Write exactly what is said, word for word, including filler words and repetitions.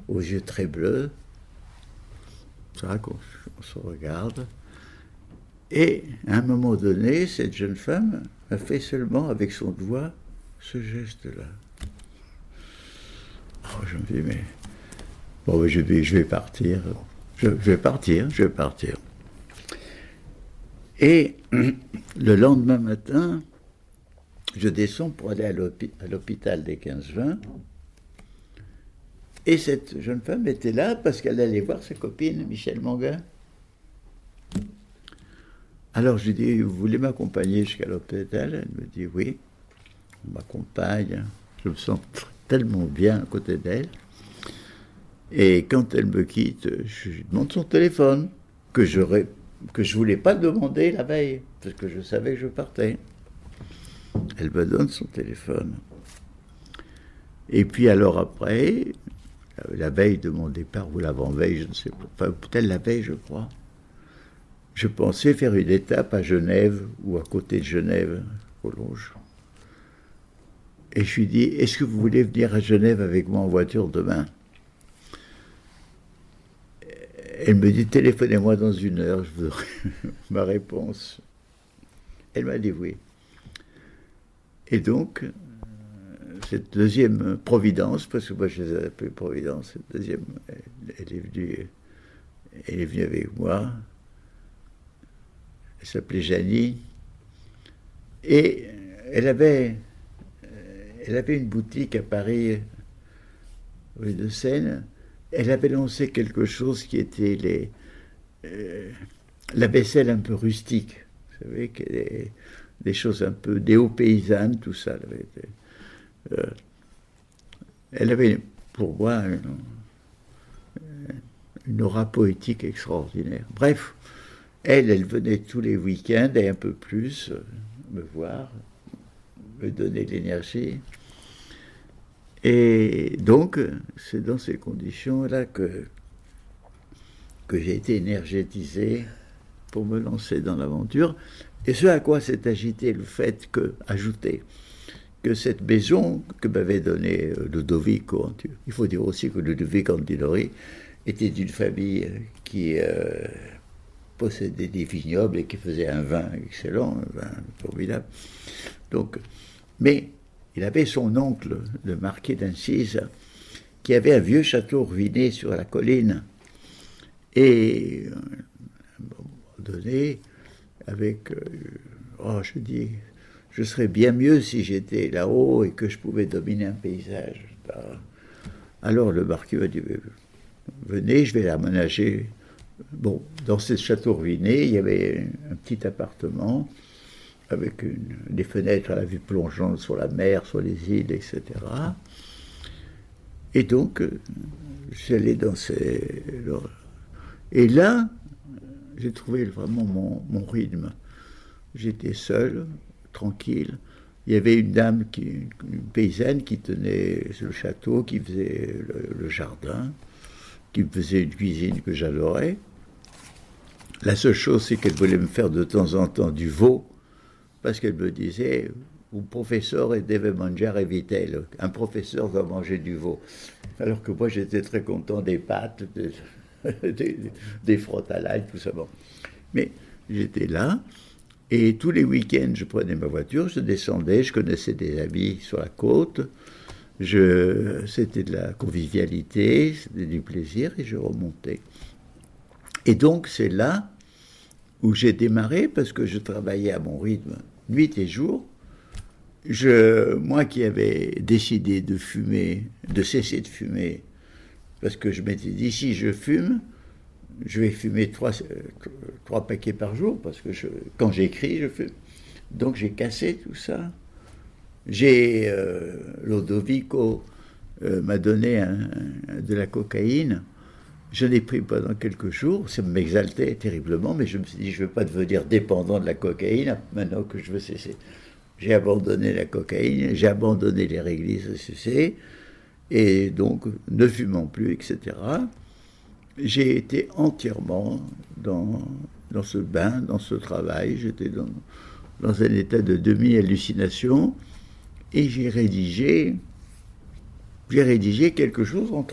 aux yeux très bleus. Ça, qu'on on se regarde. Et à un moment donné, cette jeune femme a fait seulement avec son doigt ce geste-là. Oh, je me dis, mais bon, je vais, je vais partir. Je, je vais partir, je vais partir. Et le lendemain matin, je descends pour aller à l'hôpital des quinze vingt. Et cette jeune femme était là parce qu'elle allait voir sa copine, Michel Manguin. Alors je lui dis, vous voulez m'accompagner jusqu'à l'hôpital? Elle me dit, oui, on m'accompagne. Je me sens tellement bien à côté d'elle. Et quand elle me quitte, je lui demande son téléphone, que je que je voulais pas demander la veille, parce que je savais que je partais. Elle me donne son téléphone. Et puis alors après, la veille de mon départ, ou l'avant-veille, je ne sais pas, enfin, peut-être la veille, je crois, je pensais faire une étape à Genève, ou à côté de Genève, Collonges. Et je lui dis, est-ce que vous voulez venir à Genève avec moi en voiture demain? Elle me dit, téléphonez-moi dans une heure, je voudrais ma réponse. Elle m'a dit oui. Et donc, cette deuxième Providence, parce que moi je les ai appelés Providence, cette deuxième, elle, elle, est venue, elle est venue avec moi. Elle s'appelait Janie. Et elle avait, elle avait une boutique à Paris, rue de Seine. Elle avait lancé quelque chose qui était les, euh, la vaisselle un peu rustique. Vous savez, des, des choses un peu déo-paysannes, tout ça. Elle avait, euh, elle avait pour moi une, une aura poétique extraordinaire. Bref, elle, elle venait tous les week-ends et un peu plus me voir, me donner de l'énergie. Et donc, c'est dans ces conditions-là que, que j'ai été énergétisé pour me lancer dans l'aventure. Et ce à quoi s'est agité le fait que, ajouté, que cette maison que m'avait donnée Ludovico, il faut dire aussi que Ludovico Antinori était d'une famille qui euh, possédait des vignobles et qui faisait un vin excellent, un vin formidable. Donc, mais il avait son oncle, le marquis d'Incise, qui avait un vieux château ruiné sur la colline. Et à un moment donné, avec, euh, oh, je dis, je serais bien mieux si j'étais là-haut et que je pouvais dominer un paysage. Alors le marquis m'a dit, venez, je vais l'aménager. Bon, dans ce château ruiné, il y avait un petit appartement avec une, des fenêtres à la vue plongeante sur la mer, sur les îles, et cetera. Et donc, j'allais dans ces... Et là, j'ai trouvé vraiment mon, mon rythme. J'étais seul, tranquille. Il y avait une dame, qui, une paysanne, qui tenait le château, qui faisait le, le jardin, qui me faisait une cuisine que j'adorais. La seule chose, c'est qu'elle voulait me faire de temps en temps du veau, parce qu'elle me disait, un professeur deve mangiare vitello, un professeur doit manger du veau. Alors que moi, j'étais très content des pâtes, des, des, des frottes à l'ail, tout ça. Bon. Mais j'étais là, et tous les week-ends, je prenais ma voiture, je descendais, je connaissais des amis sur la côte, je, c'était de la convivialité, c'était du plaisir, et je remontais. Et donc, c'est là où j'ai démarré, parce que je travaillais à mon rythme, nuit et jour. Je, moi qui avais décidé de fumer, de cesser de fumer, parce que je m'étais dit, si je fume, je vais fumer trois, trois paquets par jour, parce que je, quand j'écris, je fume. Donc j'ai cassé tout ça. J'ai, euh, Ludovico euh, m'a donné un, un, de la cocaïne. Je l'ai pris pendant quelques jours, ça m'exaltait terriblement, mais je me suis dit, je ne veux pas devenir dépendant de la cocaïne maintenant que je veux cesser. J'ai abandonné la cocaïne, j'ai abandonné les réglisses à sucer, et donc, ne fumant plus, et cetera, j'ai été entièrement dans, dans ce bain, dans ce travail, j'étais dans, dans un état de demi-hallucination, et j'ai rédigé, j'ai rédigé quelque chose en